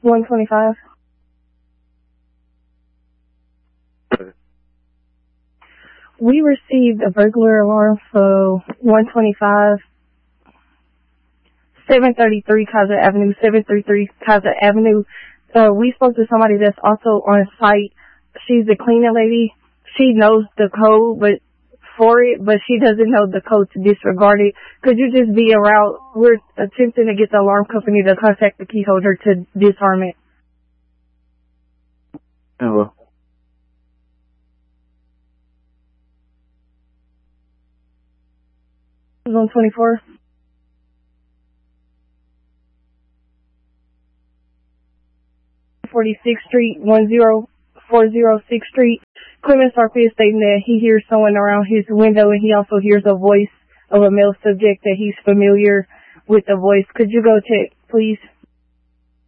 125. We received a burglar alarm for 125, 733 Kaiser Avenue, 733 Kaiser Avenue. We spoke to somebody that's also on site. She's the cleaning lady. She knows the code, but she doesn't know the code to disregard it. Could you just be around? We're attempting to get the alarm company to contact the key holder to disarm it. Hello. On 24. Street, 10406th Street. Clemens Sarpia stating that he hears someone around his window, and he also hears a voice of a male subject that he's familiar with the voice. Could you go check, please?